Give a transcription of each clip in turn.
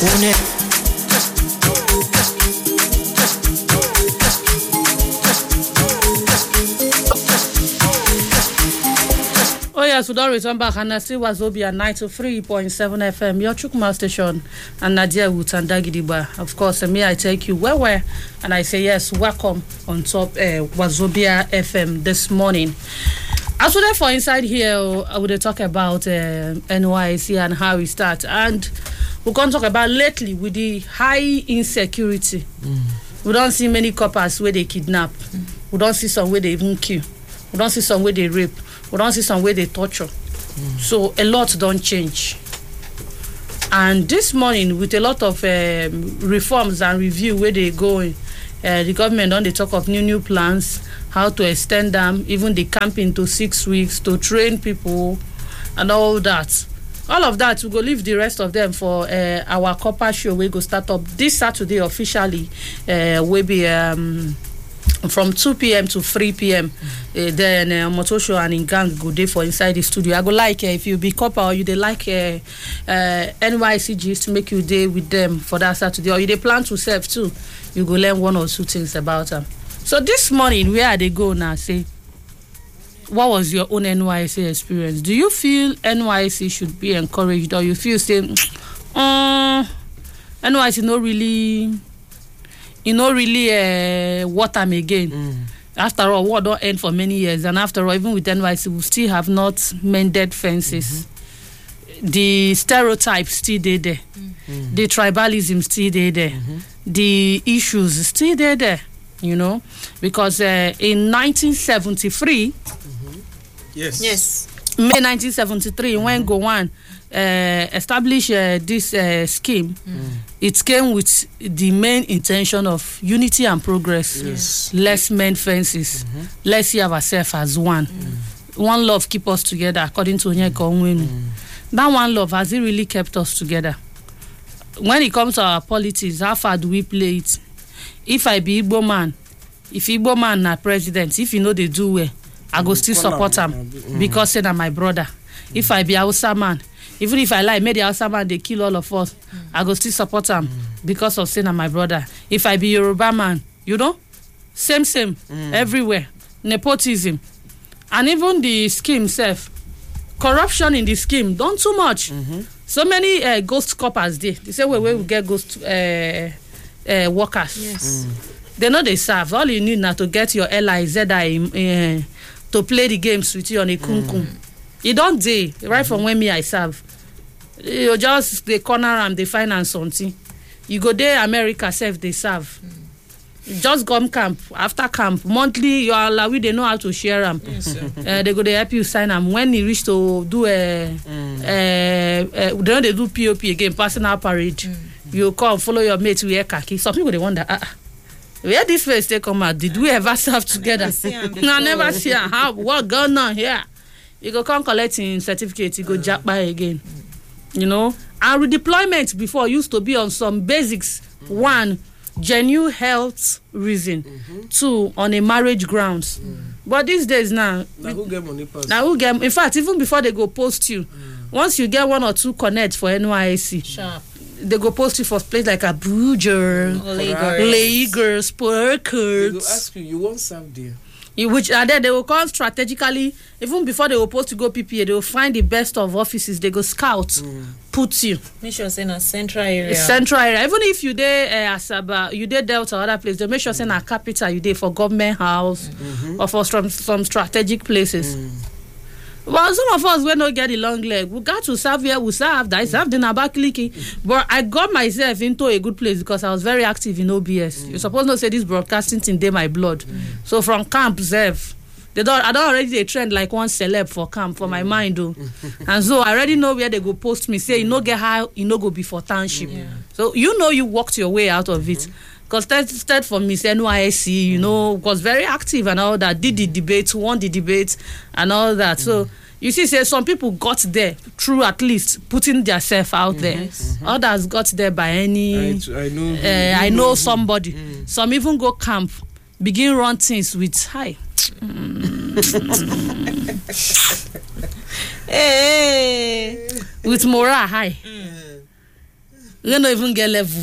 Oh yes, we don't return back and I still Wazobia 93.7 FM, your Chukma station, and Nadia Wutandagidiba. Of course, me, I take you where, and I say yes, welcome on top Wazobia FM this morning. As we're for inside here, I would talk about NYC and how we start, and we're going to talk about lately with the high insecurity. We don't see many coppers where they kidnap. We don't see some where they even kill. We don't see some where they rape. We don't see some way they torture. So a lot don't change. And this morning, with a lot of reforms and review where they going, the government on the talk of new plans, how to extend them, even the camping to 6 weeks, to train people and all that. All of that, we go leave the rest of them for our copper show. We go start up this Saturday officially. Will be from 2 p.m. to 3 p.m. Then Motosho and Ingang go day for inside the studio. I go like if you be copper or you they like NYCGs to make you day with them for that Saturday, or you they plan to serve too, you go learn one or two things about them. So this morning, where are they go now? Say, what was your own NYC experience? Do you feel NYC should be encouraged, or you feel say, NYC not really? You know, really, what time again? After all, war don't end for many years, and after all, even with NYC, we still have not mended fences. The stereotypes still there. The tribalism still there. The issues still there. You know, because in 1973, yes, May 1973, when Gowon established this scheme, it came with the main intention of unity and progress. Yes. Let's mend fences. Let's see ourselves as one. One love keep us together, according to Onyeka Onwenu. That one love, has it really kept us together? When it comes to our politics, how far do we play it? If I be Igbo man, if Igbo man na president, if you know they do well, I go still support him because say na my brother. If I be Hausa man, even if I lie, maybe the Hausa man they kill all of us, I go still support him because of say na my brother. If I be Yoruba man, you know, same everywhere, nepotism, and even the scheme self, corruption in the scheme, don't too much. So many ghost coppers there. They say where we get ghost workers. Yes. They know they serve. All you need now to get your LIZI to play the games with you on a kumkum. You don't day right from when me I serve. You just the corner and they finance something. You go there America self they serve. Just come camp after camp monthly. You are allowed. They know how to share them. Yes, they go they help you sign them when you reach to do they know they do POP again personal parade. You come follow your mates wear khaki. Some people they wonder where this face they come out? Did we ever serve together? I never see how what going on here. You go come collecting certificate, you go jack by again. You know? And redeployment before used to be on some basics. One, genuine health reason. Two, on a marriage grounds. But these days now who get money pass? Now who get in fact, even before they go post you, once you get one or two connect for NYSC, Sharp. they go post you for place like Abuja, Lagos, Port They go Harcourt. ask you won't serve there. Which are there, they will come strategically, even before they will post to go PPA, they will find the best of offices, they go scout, put you. Make sure say na central area. Central area. Even if you there Asaba, you there Delta or other place, they make sure say na capital you there for government house or for some strategic places. Well, some of us we don't get the long leg. We got to serve here, we serve that. I served in Abakaliki. But I got myself into a good place because I was very active in OBS. You're supposed to say this broadcasting thing day my blood. So from camp, Zev, I don't already a trend like one celeb for camp for my mind though. And so I already know where they go post me, say you no get high, you no go before township. So you know you walked your way out of it. Because that for Miss NYSC, you know, was very active and all that, did the debates, won the debates and all that. So you see, say some people got there through at least putting themselves out there. Others got there by any. I know somebody. Some even go camp, begin run things with hi. Hey. With morale high. We don't even get level.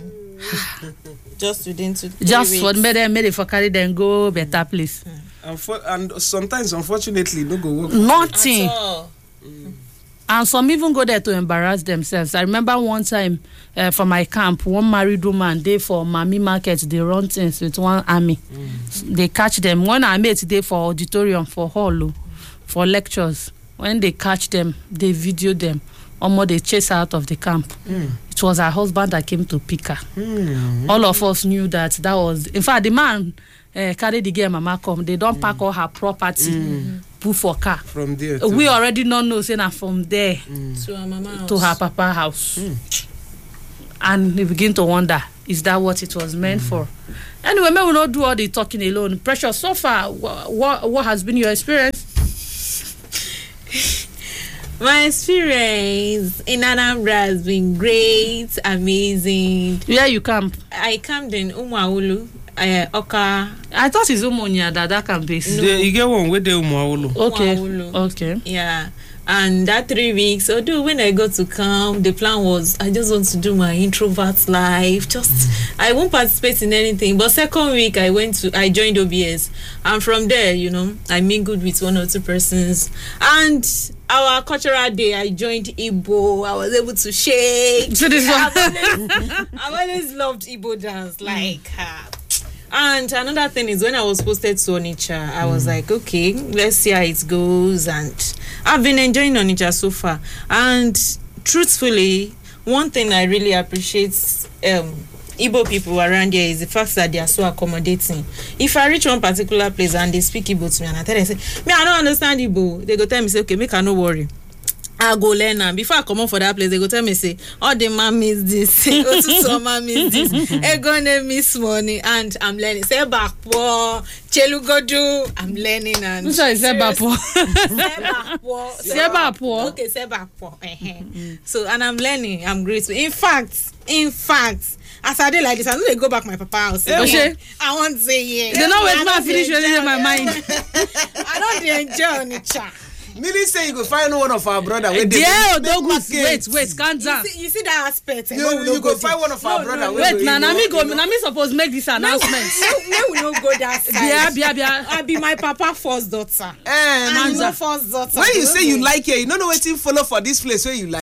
Just within 2 Just weeks. for made it for carry them go better place. And sometimes, unfortunately, no go work. Nothing. At all. And some even go there to embarrass themselves. I remember one time for my camp, one married woman, they for Mami Market, they run things with one army. They catch them. One army today for auditorium, for hall, for lectures. When they catch them, they video them. Almost they chase her out of the camp. It was her husband that came to pick her. All of us knew that was... In fact, the man carried the girl, Mama come. They don't pack all her property. Put for car. From there. We already don't know, saying from there To her mama house. to her papa house. And we begin to wonder, is that what it was meant for? Anyway, may we not do all the talking alone. Precious, so far, what has been your experience? My experience in Anambra has been great, amazing. Where you camp? I camped in Umuahulu, Oka. I thought it's Umuonia that camp base. You get one with the Umuahulu. Okay. Umuahulu. Okay. Yeah. And that 3 weeks, although when I got to camp, the plan was I just want to do my introvert life. I won't participate in anything. But second week, I joined OBS. And from there, I mingled with 1 or 2 persons. And our cultural day, I joined Igbo. I was able to shake. So this one. I've always loved Igbo dance. And another thing is when I was posted to Onitsha, I was like, okay, let's see how it goes. And I've been enjoying Onitsha so far. And truthfully, one thing I really appreciate Igbo people around here is the fact that they are so accommodating. If I reach one particular place and they speak Igbo to me and I tell them, I don't understand Igbo, they go tell me, say, okay, make her no worry. I go learn and before I come out for that place, they go tell me, say, oh, the man miss this, go to summer miss this, Egone miss money, and I'm learning. Say Bakpo, Chelugodu, I'm learning and Which one is Sebapo? Sebapo. Okay, Sebapo. So and I'm learning, I'm grateful. In fact, as I did like this, I know they go back my papa house. Okay. I want to say yeah. They know wait man finish reading in my mind. I don't enjoy Onitsha. Millie say you go find one of our brother. Wait, calm down. You see that aspect. You go find one of our brother. Wait, now me supposed make this announcement. No, we don't go that side. Bia. I be my papa first daughter. And I'm first daughter. when you say you like it, you don't know what to follow for this place where you like.